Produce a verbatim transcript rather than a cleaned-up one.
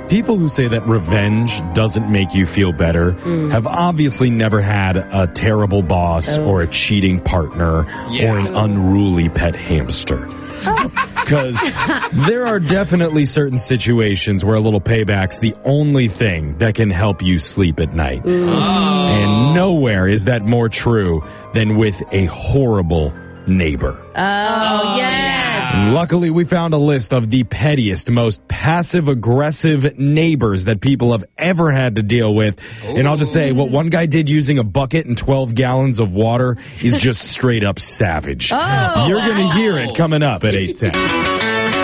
people who say that revenge doesn't make you feel better Mm. have obviously never had a terrible boss Oh. or a cheating partner Yeah. or an unruly pet hamster. Because there are definitely certain situations where a little payback's the only thing that can help you sleep at night. Oh. And nowhere is that more true than with a horrible neighbor. Oh, yes. Luckily, we found a list of the pettiest, most passive-aggressive neighbors that people have ever had to deal with. And I'll just say, what one guy did using a bucket and twelve gallons of water is just straight up savage. Oh. You're going to hear it coming up at eight ten.